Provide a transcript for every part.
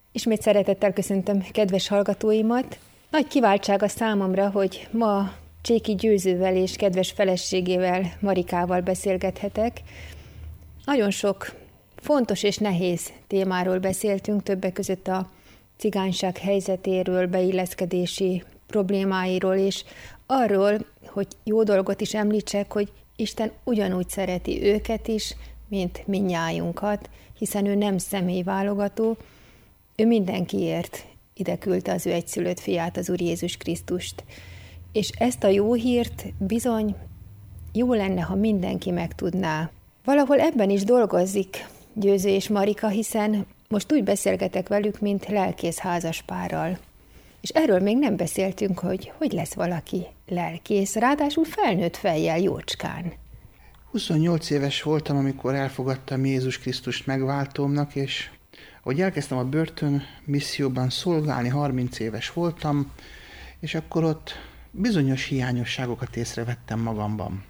Ismét szeretettel köszöntöm kedves hallgatóimat. Nagy kiváltság a számomra, hogy ma Cséki Győzővel és kedves feleségével, Marikával beszélgethetek. Nagyon sok fontos és nehéz témáról beszéltünk, többek között a cigányság helyzetéről, beilleszkedési problémáiról, és arról, hogy jó dolgot is említsek, hogy Isten ugyanúgy szereti őket is, mint mindnyájunkat, hiszen ő nem személyválogató, ő mindenkiért ide küldte az ő egyszülött fiát, az Úr Jézus Krisztust. És ezt a jó hírt bizony jó lenne, ha mindenki megtudná. Valahol ebben is dolgozik Győző és Marika, hiszen most úgy beszélgetek velük, mint lelkész házaspárral. És erről még nem beszéltünk, hogy lesz valaki lelkész, ráadásul felnőtt fejjel jócskán. 28 éves voltam, amikor elfogadtam Jézus Krisztust megváltómnak, és ahogy elkezdtem a börtön misszióban szolgálni, 30 éves voltam, és akkor ott bizonyos hiányosságokat észrevettem magamban.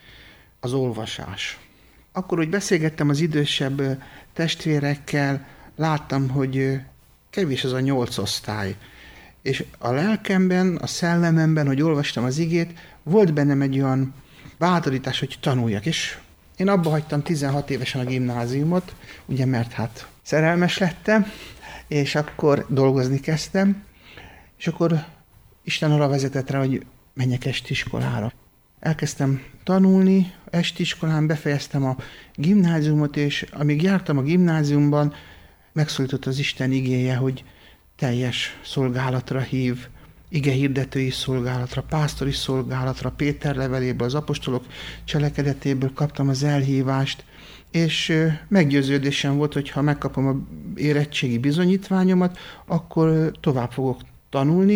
Az olvasás. Akkor, hogy beszélgettem az idősebb testvérekkel, láttam, hogy kevés az a 8 osztály. És a lelkemben, a szellememben, hogy olvastam az igét, volt bennem egy olyan bátorítás, hogy tanuljak. És én abba hagytam 16 évesen a gimnáziumot, ugye mert hát szerelmes lettem, és akkor dolgozni kezdtem, és akkor Isten arra vezetett rá, hogy menjek estiskolára. Elkezdtem tanulni, estiskolán befejeztem a gimnáziumot, és amíg jártam a gimnáziumban, megszólított az Isten igéje, hogy teljes szolgálatra hív, igehirdetői szolgálatra, pásztori szolgálatra, Péter leveléből, az apostolok cselekedetéből kaptam az elhívást, és meggyőződésem volt, hogy ha megkapom a érettségi bizonyítványomat, akkor tovább fogok tanulni,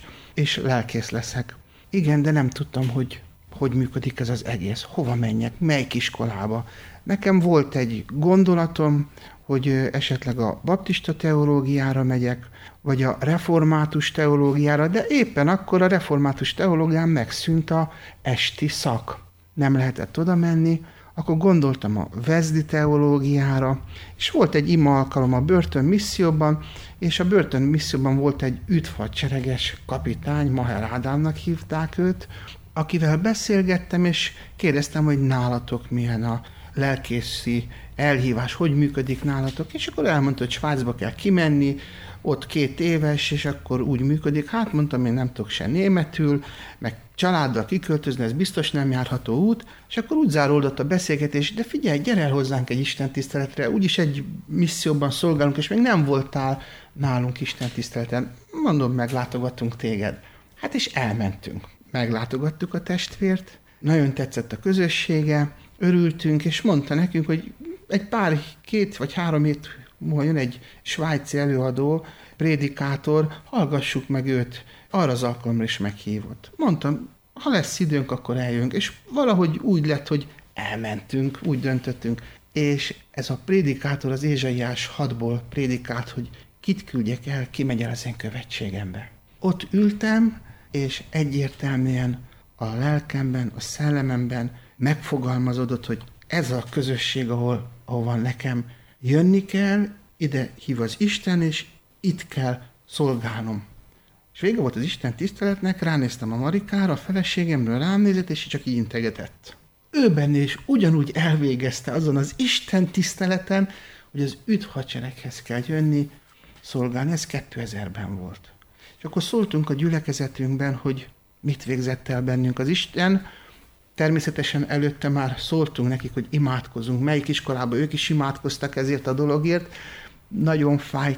és lelkész leszek. Igen, de nem tudtam, hogy működik ez az egész, hova menjek, melyik iskolába. Nekem volt egy gondolatom, hogy esetleg a baptista teológiára megyek, vagy a református teológiára, de éppen akkor a református teológián megszűnt a esti szak. Nem lehetett oda menni, akkor gondoltam a vezdi teológiára, és volt egy ima alkalom a börtön misszióban, és a börtön misszióban volt egy üdvhadsereges kapitány, Maher Ádámnak hívták őt, akivel beszélgettem, és kérdeztem, hogy nálatok milyen a lelkészi elhívás, hogy működik nálatok, és akkor elmondta, hogy Svájcba kell kimenni, ott 2 éves, és akkor úgy működik. Hát mondtam, én nem tudok se németül, meg családdal kiköltözni, ez biztos nem járható út, és akkor úgy záródott a beszélgetés, de figyelj, gyere el hozzánk egy istentiszteletre, úgyis egy misszióban szolgálunk, és még nem voltál nálunk istentiszteleten. Mondom, meglátogattunk téged. Hát és elmentünk. Meglátogattuk a testvért, nagyon tetszett a közössége, örültünk, és mondta nekünk, hogy egy 2 vagy 3 hét múlva jön egy svájci előadó, prédikátor, hallgassuk meg őt, arra az alkalomra is meghívott. Mondtam, ha lesz időnk, akkor eljönk, és valahogy úgy lett, hogy elmentünk, úgy döntöttünk, és ez a prédikátor az Ézsaiás 6-ból prédikált, hogy kit küldjek el, ki megy el az én követségembe. Ott ültem, és egyértelműen a lelkemben, a szellememben megfogalmazódott, hogy ez a közösség, ahova nekem jönni kell, ide hív az Isten, és itt kell szolgálnom. És vége volt az Isten tiszteletnek, ránéztem a Marikára, a feleségemről rám nézett, és csak így integetett. Ő benne is ugyanúgy elvégezte azon az Isten tiszteleten, hogy az üdvhadsereghez kell jönni, szolgálni. Ez 2000-ben volt. És akkor szóltunk a gyülekezetünkben, hogy mit végzett el bennünk az Isten. Természetesen előtte már szóltunk nekik, hogy imádkozunk. Melyik iskolában ők is imádkoztak ezért a dologért. Nagyon fájt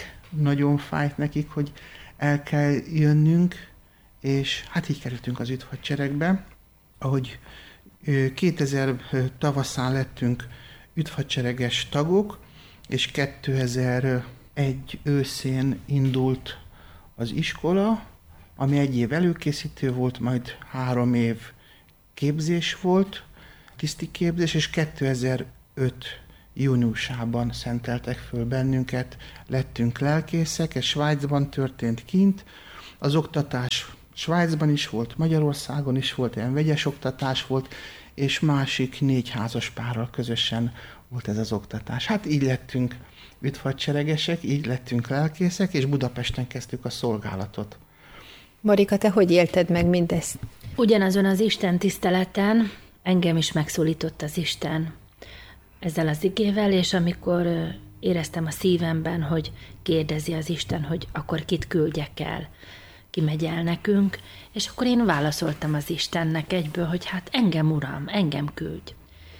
nekik, hogy el kell jönnünk, és hát így kerültünk az üdvhadseregbe. Ahogy 2000 tavaszán lettünk üdvhadsereges tagok, és 2001 őszén indult az iskola, ami 1 év előkészítő volt, majd 3 év képzés volt, tiszti képzés, és 2005 júniusában szenteltek föl bennünket, lettünk lelkészek, ez Svájcban történt kint, az oktatás Svájcban is volt, Magyarországon is volt, ilyen vegyes oktatás volt, és másik 4 házaspárral közösen volt ez az oktatás. Hát így lettünk üdvhadseregesek, így lettünk lelkészek, és Budapesten kezdtük a szolgálatot. Marika, te hogy élted meg mindezt? Ugyanazon az Isten tiszteleten engem is megszólított az Isten ezzel az igével, és amikor éreztem a szívemben, hogy kérdezi az Isten, hogy akkor kit küldjek el, ki megy el nekünk, és akkor én válaszoltam az Istennek egyből, hogy hát engem, Uram, engem küldj.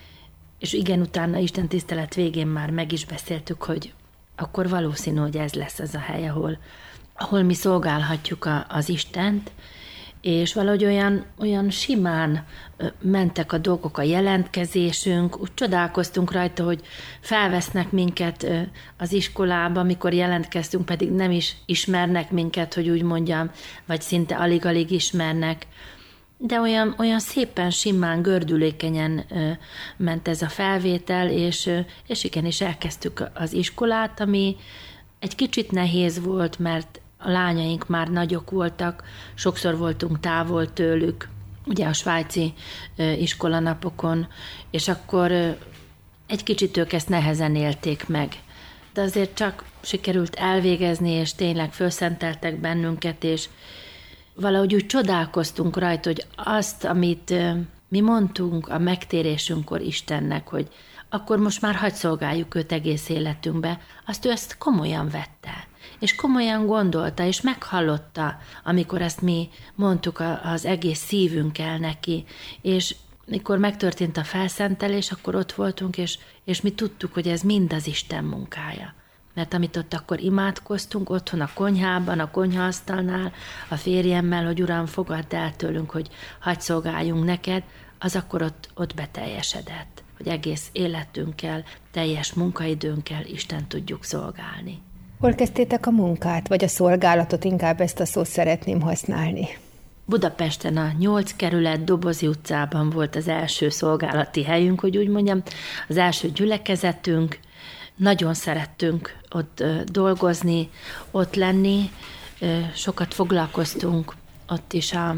És igen, utána Isten tisztelet végén már meg is beszéltük, hogy akkor valószínű, hogy ez lesz az a hely, ahol mi szolgálhatjuk az Istent, és valahogy olyan simán mentek a dolgok, a jelentkezésünk, úgy csodálkoztunk rajta, hogy felvesznek minket az iskolába, amikor jelentkeztünk, pedig nem is ismernek minket, hogy úgy mondjam, vagy szinte alig-alig ismernek, de olyan szépen, simán, gördülékenyen ment ez a felvétel, és igenis elkezdtük az iskolát, ami egy kicsit nehéz volt, mert a lányaink már nagyok voltak, sokszor voltunk távol tőlük, ugye a svájci iskolanapokon, és akkor egy kicsit ők ezt nehezen élték meg. De azért csak sikerült elvégezni, és tényleg fölszenteltek bennünket, és valahogy úgy csodálkoztunk rajta, hogy azt, amit mi mondtunk a megtérésünkkor Istennek, hogy akkor most már hadd szolgáljuk őt egész életünkbe, azt ő ezt komolyan vette, és komolyan gondolta, és meghallotta, amikor ezt mi mondtuk az egész szívünkkel neki, és mikor megtörtént a felszentelés, akkor ott voltunk, és mi tudtuk, hogy ez mind az Isten munkája. Mert amit ott akkor imádkoztunk, otthon a konyhában, a konyhaasztalnál, a férjemmel, hogy Uram, fogadd el tőlünk, hogy hadd szolgáljunk neked, az akkor ott beteljesedett, hogy egész életünkkel, teljes munkaidőnkkel Isten tudjuk szolgálni. Hol kezdtétek a munkát, vagy a szolgálatot, inkább ezt a szót szeretném használni? Budapesten a 8 kerület Dobozi utcában volt az első szolgálati helyünk, hogy úgy mondjam, az első gyülekezetünk. Nagyon szerettünk ott dolgozni, ott lenni, sokat foglalkoztunk ott is a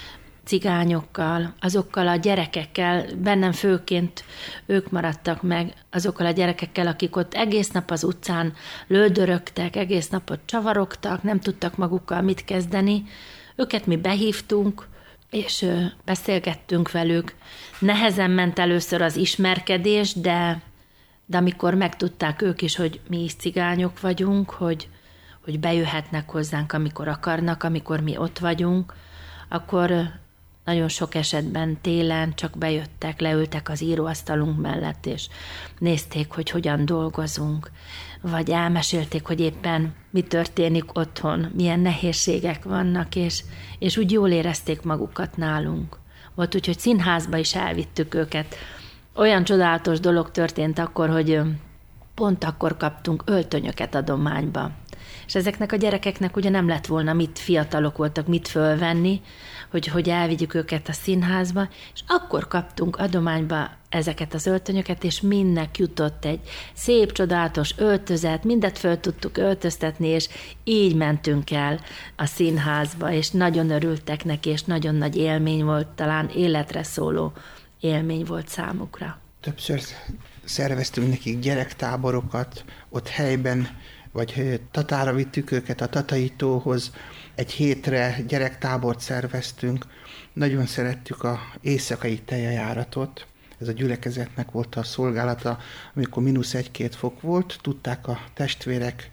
cigányokkal, azokkal a gyerekekkel, bennem főként ők maradtak meg, azokkal a gyerekekkel, akik ott egész nap az utcán lődörögtek, egész napot csavarogtak, nem tudtak magukkal mit kezdeni. Őket mi behívtunk, és beszélgettünk velük. Nehezen ment először az ismerkedés, de amikor megtudták ők is, hogy mi is cigányok vagyunk, hogy bejöhetnek hozzánk, amikor akarnak, amikor mi ott vagyunk, akkor nagyon sok esetben télen csak bejöttek, leültek az íróasztalunk mellett, és nézték, hogy hogyan dolgozunk, vagy elmesélték, hogy éppen mi történik otthon, milyen nehézségek vannak, és úgy jól érezték magukat nálunk. Volt úgy, hogy színházba is elvittük őket. Olyan csodálatos dolog történt akkor, hogy pont akkor kaptunk öltönyöket adományba. És ezeknek a gyerekeknek ugye nem lett volna mit, fiatalok voltak, mit fölvenni, hogy elvigyük őket a színházba, és akkor kaptunk adományba ezeket az öltönyöket, és mindnek jutott egy szép, csodálatos öltözet, mindet föl tudtuk öltöztetni, és így mentünk el a színházba, és nagyon örültek neki, és nagyon nagy élmény volt, talán életre szóló élmény volt számukra. Többször szerveztünk nekik gyerektáborokat, ott helyben, vagy Tatára vittük őket a Tatai tóhoz, egy hétre gyerektábort szerveztünk. Nagyon szerettük az éjszakai tejajáratot. Ez a gyülekezetnek volt a szolgálata, amikor -1-2 fok volt. Tudták a testvérek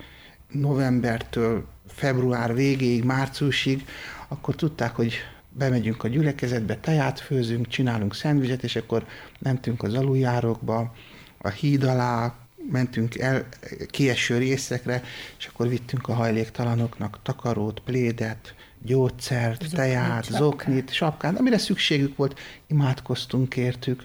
novembertől február végéig, márciusig, akkor tudták, hogy bemegyünk a gyülekezetbe, teját főzünk, csinálunk szendvizset, és akkor mentünk az aluljárókba, a híd alá, mentünk el kieső részekre, és akkor vittünk a hajléktalanoknak takarót, plédet, gyógyszert, teját, zoknit, sapkát, amire szükségük volt, imádkoztunk, kértük.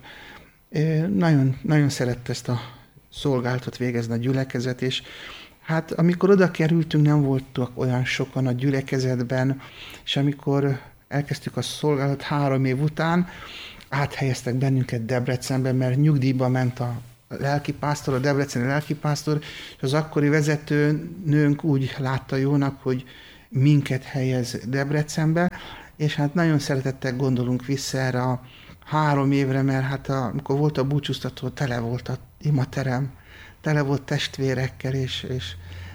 Nagyon, nagyon szerette ezt a szolgálatot végezni a gyülekezet, és hát amikor oda kerültünk, nem voltak olyan sokan a gyülekezetben, és amikor elkezdtük a szolgálatot 3 év után, áthelyeztek bennünket Debrecenbe, mert nyugdíjba ment a lelkipásztor, a debreceni lelkipásztor, és az akkori vezetőnőnk úgy látta jónak, hogy minket helyez Debrecenbe, és hát nagyon szeretettel gondolunk vissza erre a 3 évre, mert hát amikor volt a búcsúztató, tele volt a imaterem, tele volt testvérekkel, és